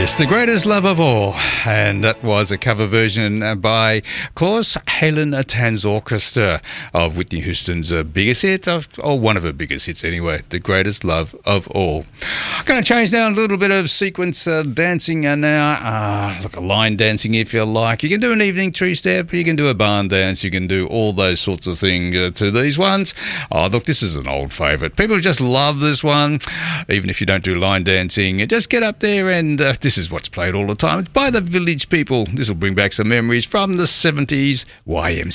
Yes, The Greatest Love of All, and that was a cover version by Klaus Haylen-Tanz Orchestra of Whitney Houston's biggest hit, or one of her biggest hits anyway, The Greatest Love of All. I'm going to change now a little bit of sequence dancing now, look, a line dancing if you like. You can do an evening tree-step, you can do a barn dance, you can do all those sorts of things to these ones. Oh, look, this is an old favourite. People just love this one, even if you don't do line dancing. Just get up there and this is what's played all the time. It's by the Village People. This will bring back some memories from the 70s YMCA.